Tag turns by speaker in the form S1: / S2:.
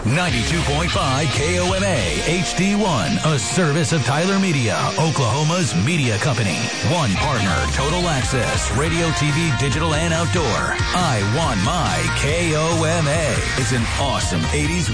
S1: 92.5 KOMA HD1, a service of Tyler Media, Oklahoma's media company. One partner, Total Access, radio, TV, digital, and outdoor. I want my KOMA. It's an awesome 80s